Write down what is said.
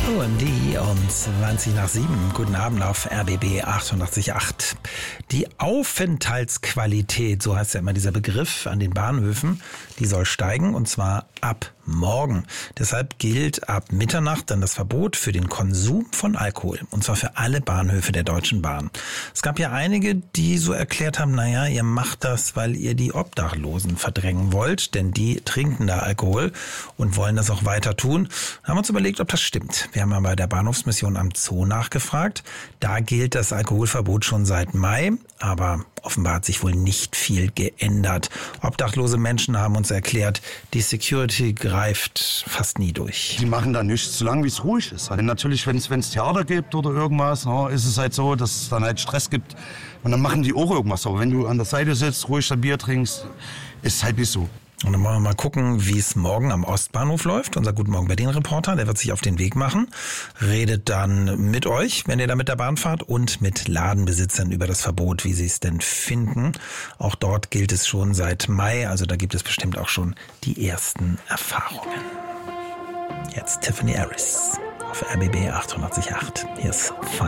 OMD um 7:20. Guten Abend auf RBB 88.8. Die Aufenthaltsqualität, so heißt ja immer dieser Begriff an den Bahnhöfen, die soll steigen und zwar ab morgen. Deshalb gilt ab Mitternacht dann das Verbot für den Konsum von Alkohol. Und zwar für alle Bahnhöfe der Deutschen Bahn. Es gab ja einige, die so erklärt haben, naja, ihr macht das, weil ihr die Obdachlosen verdrängen wollt, denn die trinken da Alkohol und wollen das auch weiter tun. Da haben wir uns überlegt, ob das stimmt. Wir haben mal bei der Bahnhofsmission am Zoo nachgefragt. Da gilt das Alkoholverbot schon seit Mai, aber offenbar hat sich wohl nicht viel geändert. Obdachlose Menschen haben uns erklärt, die Security greift fast nie durch. Die machen da nichts, solange wie es ruhig ist. Halt. Natürlich, wenn es Theater gibt oder irgendwas, ist es halt so, dass es dann halt Stress gibt. Und dann machen die auch irgendwas. Aber wenn du an der Seite sitzt, ruhig ein Bier trinkst, ist es halt nicht so. Und dann wollen wir mal gucken, wie es morgen am Ostbahnhof läuft. Unser Guten Morgen Berlin-Reporter, der wird sich auf den Weg machen, redet dann mit euch, wenn ihr da mit der Bahn fahrt, und mit Ladenbesitzern über das Verbot, wie sie es denn finden. Auch dort gilt es schon seit Mai, also da gibt es bestimmt auch schon die ersten Erfahrungen. Jetzt Tiffany Harris auf RBB 88.8. Hier ist